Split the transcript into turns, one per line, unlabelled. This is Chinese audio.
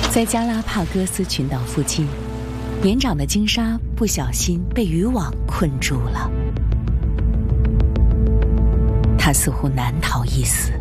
在加拉帕戈斯群岛附近，年长的鲸鲨不小心被渔网困住了，它似乎难逃一死。